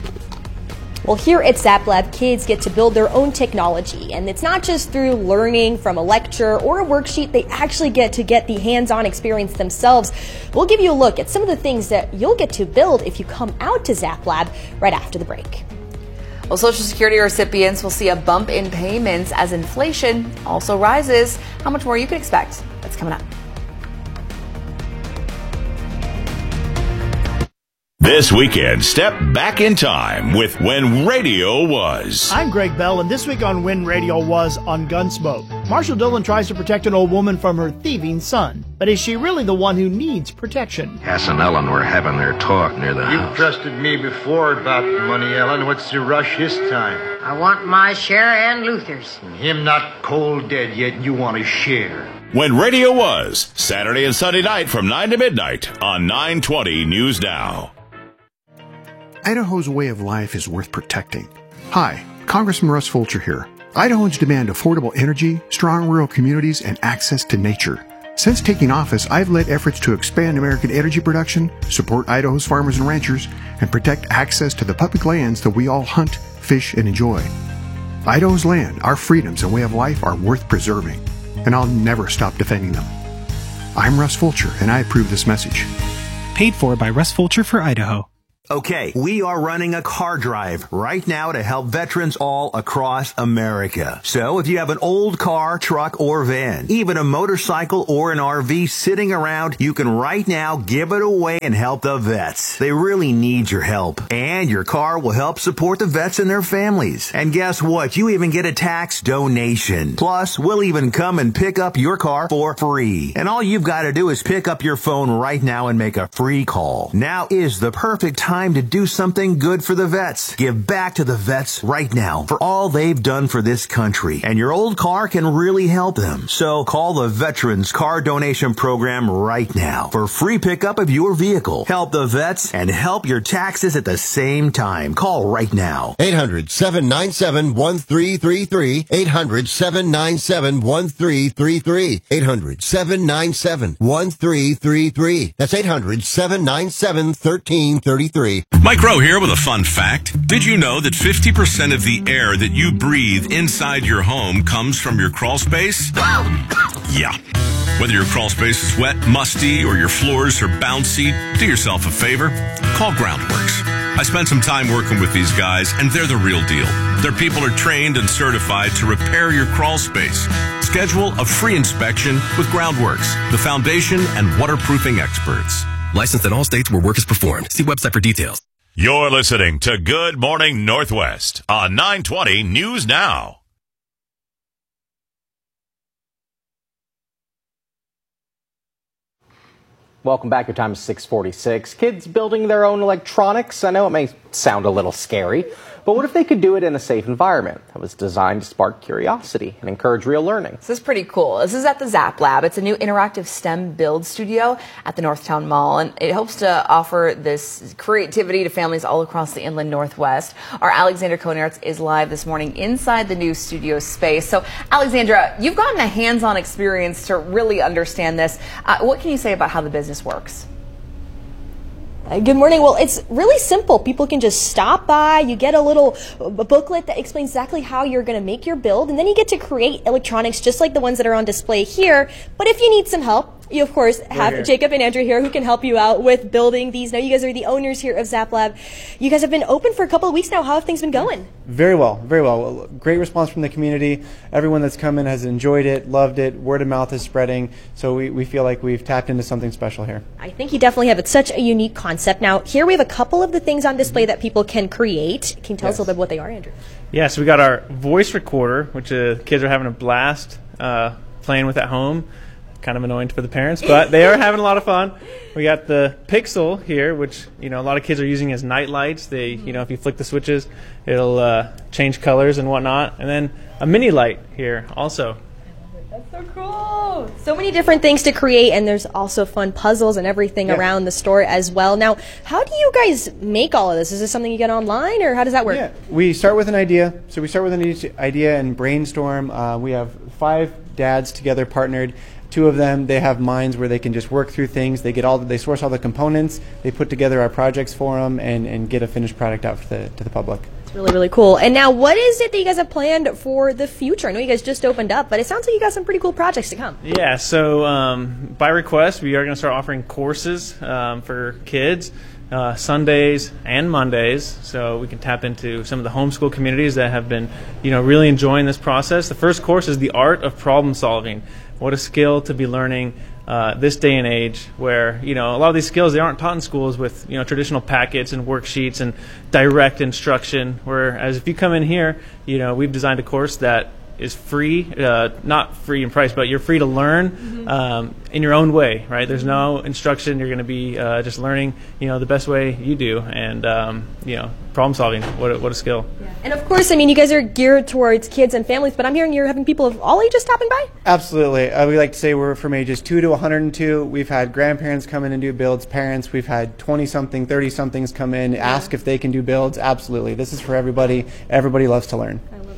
Well, here at Zap Lab, kids get to build their own technology, and it's not just through learning from a lecture or a worksheet. They actually get to get the hands-on experience themselves. We'll give you a look at some of the things that you'll get to build if you come out to Zap Lab right after the break. Well, Social Security recipients will see a bump in payments as inflation also rises. How much more you can expect? That's coming up. This weekend, step back in time with When Radio Was. I'm Greg Bell, and this week on When Radio Was on Gunsmoke, Marshall Dillon tries to protect an old woman from her thieving son. But is she really the one who needs protection? Cass and Ellen were having their talk near the You've house. trusted me before about the money, Ellen. What's the rush this time? I want my share and Luther's. And him not cold dead yet, you want to share. When Radio Was, Saturday and Sunday night from nine to midnight on nine twenty News Now. Idaho's way of life is worth protecting. Hi, Congressman Russ Fulcher here. Idahoans demand affordable energy, strong rural communities, and access to nature. Since taking office, I've led efforts to expand American energy production, support Idaho's farmers and ranchers, and protect access to the public lands that we all hunt, fish, and enjoy. Idaho's land, our freedoms, and way of life are worth preserving, and I'll never stop defending them. I'm Russ Fulcher, and I approve this message. Paid for by Russ Fulcher for Idaho. Okay, we are running a car drive right now to help veterans all across America. So if you have an old car, truck, or van, even a motorcycle or an R V sitting around, you can right now give it away and help the vets. They really need your help. And your car will help support the vets and their families. And guess what? You even get a tax donation. Plus, we'll even come and pick up your car for free. And all you've got to do is pick up your phone right now and make a free call. Now is the perfect time to do something good for the vets. Give back to the vets right now for all they've done for this country. And your old car can really help them. So call the Veterans Car Donation Program right now for free pickup of your vehicle. Help the vets and help your taxes at the same time. Call right now. eight hundred, seven nine seven, one three three three. eight hundred, seven nine seven, one three three three. eight hundred, seven nine seven, one three three three. That's eight hundred, seven nine seven, one three three three. Mike Rowe here with a fun fact. Did you know that fifty percent of the air that you breathe inside your home comes from your crawl space? Yeah. Whether your crawl space is wet, musty, or your floors are bouncy, do yourself a favor. Call Groundworks. I spent some time working with these guys, and they're the real deal. Their people are trained and certified to repair your crawl space. Schedule a free inspection with Groundworks, the foundation and waterproofing experts. Licensed in all states where work is performed. See website for details. You're listening to Good Morning Northwest on nine twenty News Now. Welcome back. Your time is six forty-six. Kids building their own electronics. I know it may sound a little scary, but what if they could do it in a safe environment that was designed to spark curiosity and encourage real learning? This is pretty cool. This is at the Zap Lab. It's a new interactive STEM build studio at the Northtown Mall, and it hopes to offer this creativity to families all across the inland Northwest. Our Alexandra Konertz is live this morning inside the new studio space. So, Alexandra, you've gotten a hands-on experience to really understand this. Uh, what can you say about how the business works? Good morning. Well, it's really simple. People can just stop by. You get a little booklet that explains exactly how you're going to make your build, and then you get to create electronics just like the ones that are on display here. But if you need some help, you, of course, have Jacob and Andrew here who can help you out with building these. Now, you guys are the owners here of Zap Lab. You guys have been open for a couple of weeks now. How have things been going? Very well, very well. Great response from the community. Everyone that's come in has enjoyed it, loved it. Word of mouth is spreading. So we, we feel like we've tapped into something special here. I think you definitely have. It's such a unique concept. Now, here we have a couple of the things on display that people can create. Can you tell yes. us a little bit what they are, Andrew? Yeah, so we got our voice recorder, which uh, kids are having a blast uh, playing with at home. Kind of annoying for the parents, but they are having a lot of fun. We got the Pixel here, which, you know, a lot of kids are using as night lights. They, you know, if you flick the switches, it'll uh, change colors and whatnot. And then a mini light here also. That's so cool. So many different things to create, and there's also fun puzzles and everything yeah. around the store as well. Now, how do you guys make all of this? Is this something you get online, or how does that work? Yeah, we start with an idea. So we start with an idea and brainstorm. Uh, we have five dads together partnered. Two of them, they have minds where they can just work through things. They get all, they source all the components. They put together our projects for them and, and get a finished product out for the, to the public. It's really, really cool. And now, what is it that you guys have planned for the future? I know you guys just opened up, but it sounds like you got some pretty cool projects to come. Yeah, so um, by request, we are going to start offering courses um, for kids. Uh, Sundays and Mondays, so we can tap into some of the homeschool communities that have been, you know, really enjoying this process. The first course is the art of problem solving. What a skill to be learning uh, this day and age, where, you know, a lot of these skills, they aren't taught in schools with, you know, traditional packets and worksheets and direct instruction. Whereas if you come in here, you know, we've designed a course that is free, uh, not free in price, but you're free to learn mm-hmm. um, in your own way, right? There's no instruction. You're going to be uh, just learning, you know, the best way you do, and um, you know, problem solving. What a, what a skill! Yeah. And of course, I mean, you guys are geared towards kids and families, but I'm hearing you're having people of all ages stopping by. Absolutely. Uh, we like to say we're from ages two to one hundred two. We've had grandparents come in and do builds, parents. We've had twenty something, thirty somethings come in, yeah. ask if they can do builds. Absolutely. This is for everybody. Everybody loves to learn. I love it.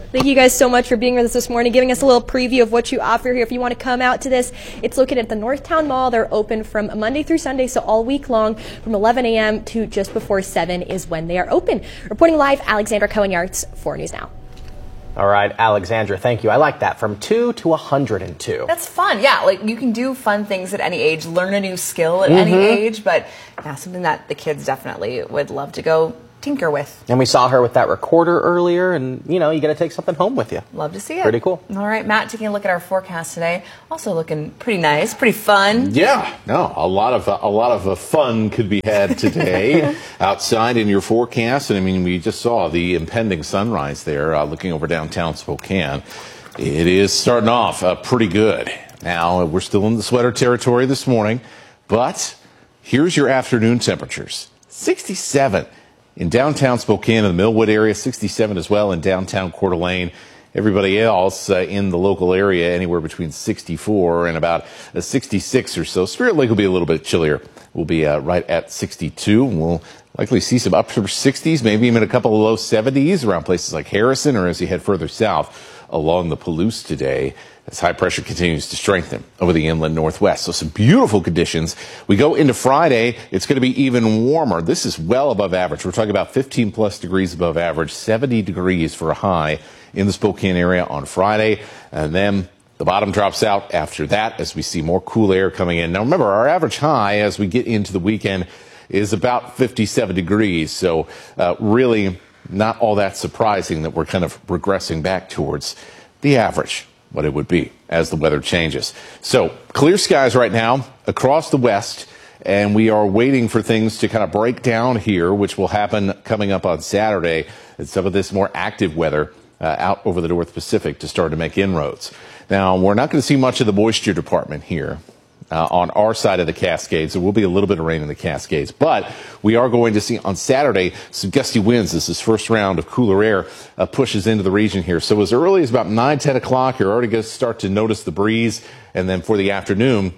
Thank you guys so much for being with us this morning, giving us a little preview of what you offer here. If you want to come out to this, it's located at the Northtown Mall. They're open from Monday through Sunday, so all week long from eleven a.m. to just before seven is when they are open. Reporting live, Alexandra Cohen-Yarts, four News Now. All right, Alexandra, thank you. I like that. From two to one hundred two. That's fun. Yeah, like you can do fun things at any age, learn a new skill at Mm-hmm. any age, but yeah, something that the kids definitely would love to go tinker with. And we saw her with that recorder earlier, and, you know, you got to take something home with you. Love to see it. Pretty cool. All right, Matt, taking a look at our forecast today. Also looking pretty nice, pretty fun. Yeah, no, a lot of uh, a lot of uh, fun could be had today outside in your forecast. And I mean, we just saw the impending sunrise there, uh, looking over downtown Spokane. It is starting off uh, pretty good. Now we're still in the sweater territory this morning, but here's your afternoon temperatures: sixty-seven. In downtown Spokane, in the Millwood area, sixty-seven as well in downtown Coeur d'Alene. Everybody else uh, in the local area, anywhere between sixty-four and about uh, sixty-six or so. Spirit Lake will be a little bit chillier. We'll be uh, right at sixty-two. We'll likely see some upper sixties, maybe even a couple of low seventies around places like Harrison, or as you head further south along the Palouse today, as high pressure continues to strengthen over the inland northwest. So some beautiful conditions. We go into Friday, it's going to be even warmer. This is well above average. We're talking about fifteen plus degrees above average, seventy degrees for a high in the Spokane area on Friday. And then the bottom drops out after that as we see more cool air coming in. Now remember, our average high as we get into the weekend is about fifty-seven degrees. So uh, really not all that surprising that we're kind of regressing back towards the average, what it would be as the weather changes. So clear skies right now across the west, and we are waiting for things to kind of break down here, which will happen coming up on Saturday, and some of this more active weather uh, out over the North Pacific to start to make inroads. Now, we're not going to see much of the moisture department here uh, on our side of the Cascades. There will be a little bit of rain in the Cascades, but we are going to see on Saturday some gusty winds as this first round of cooler air uh, pushes into the region here. So as early as about nine, ten o'clock, you're already going to start to notice the breeze. And then for the afternoon,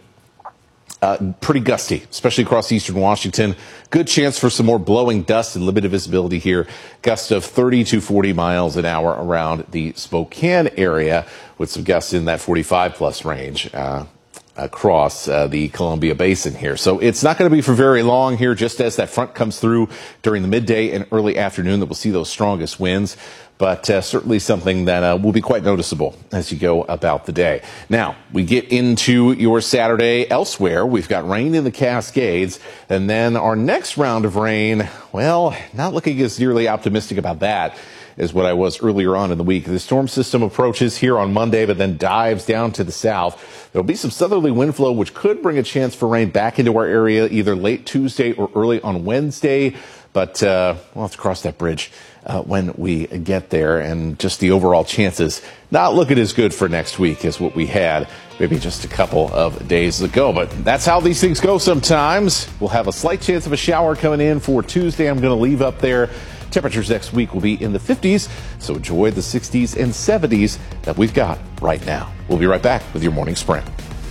uh, pretty gusty, especially across eastern Washington. Good chance for some more blowing dust and limited visibility here. Gusts of thirty to forty miles an hour around the Spokane area, with some gusts in that forty-five plus range uh, across uh, the Columbia Basin here. So it's not going to be for very long here, just as that front comes through during the midday and early afternoon that we'll see those strongest winds. But uh, certainly something that uh, will be quite noticeable as you go about the day. Now, we get into your Saturday elsewhere. We've got rain in the Cascades, and then our next round of rain, well, not looking as nearly optimistic about that as what I was earlier on in the week. The storm system approaches here on Monday, but then dives down to the south. There'll be some southerly wind flow, which could bring a chance for rain back into our area either late Tuesday or early on Wednesday. But uh, we'll have to cross that bridge uh, when we get there. And just the overall chances not looking as good for next week as what we had maybe just a couple of days ago. But that's how these things go sometimes. We'll have a slight chance of a shower coming in for Tuesday. I'm going to leave up there. Temperatures next week will be in the fifties, so enjoy the sixties and seventies that we've got right now. We'll be right back with your morning sprint.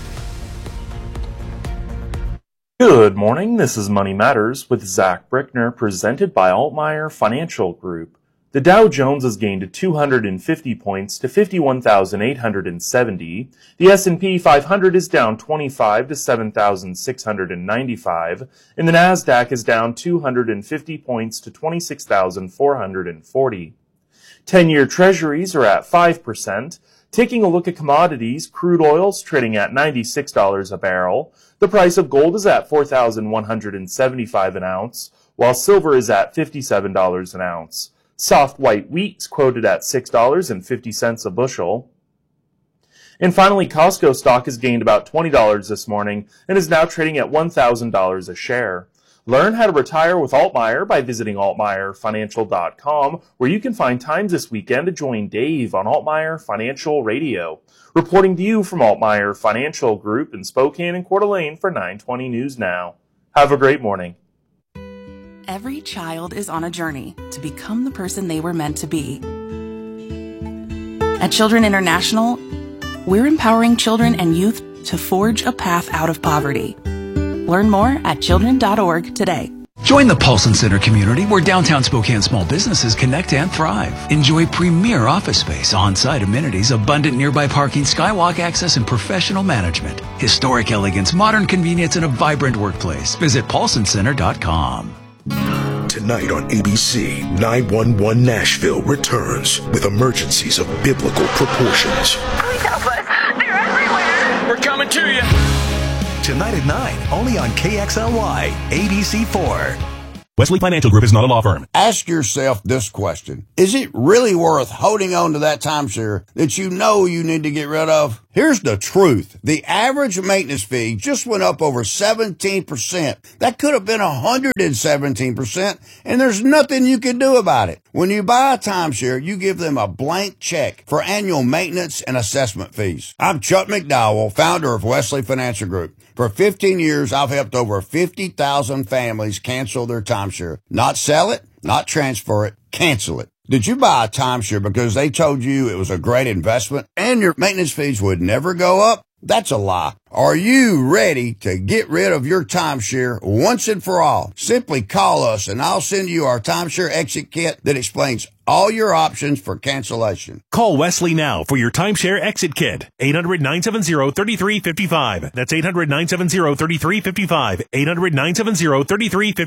Good morning, this is Money Matters with Zach Brickner, presented by Altmeyer Financial Group. The Dow Jones has gained two hundred fifty points to fifty-one thousand eight hundred seventy. The S and P five hundred is down twenty-five to seven thousand six hundred ninety-five, and the Nasdaq is down two hundred fifty points to twenty-six thousand four hundred forty. ten-year treasuries are at five percent. Taking a look at commodities, crude oil's trading at ninety-six dollars a barrel. The price of gold is at four thousand one hundred seventy-five an ounce, while silver is at fifty-seven dollars an ounce. Soft white wheat's quoted at six dollars and fifty cents a bushel. And finally, Costco stock has gained about twenty dollars this morning and is now trading at one thousand dollars a share. Learn how to retire with Altmeyer by visiting altmeyer financial dot com, where you can find times this weekend to join Dave on Altmeyer Financial Radio. Reporting to you from Altmeyer Financial Group in Spokane and Coeur d'Alene for nine twenty News Now. Have a great morning. Every child is on a journey to become the person they were meant to be. At Children International, we're empowering children and youth to forge a path out of poverty. Learn more at children dot org today. Join the Paulson Center community where downtown Spokane small businesses connect and thrive. Enjoy premier office space, on-site amenities, abundant nearby parking, skywalk access, and professional management. Historic elegance, modern convenience, and a vibrant workplace. Visit paulson center dot com. Tonight on A B C, nine one one Nashville returns with emergencies of biblical proportions. Please help us. They're everywhere. We're coming to you. Tonight at nine, only on K X L Y, A B C four. Wesley Financial Group is not a law firm. Ask yourself this question. Is it really worth holding on to that timeshare that you know you need to get rid of? Here's the truth. The average maintenance fee just went up over seventeen percent. That could have been one hundred seventeen percent, and there's nothing you can do about it. When you buy a timeshare, you give them a blank check for annual maintenance and assessment fees. I'm Chuck McDowell, founder of Wesley Financial Group. For fifteen years, I've helped over fifty thousand families cancel their timeshare. Not sell it, not transfer it, cancel it. Did you buy a timeshare because they told you it was a great investment and your maintenance fees would never go up? That's a lie. Are you ready to get rid of your timeshare once and for all? Simply call us and I'll send you our timeshare exit kit that explains all your options for cancellation. Call Wesley now for your timeshare exit kit. eight hundred, nine seven zero, three three five five. That's eight hundred, nine seven zero, three three five five. eight hundred, nine seven zero, three three five five.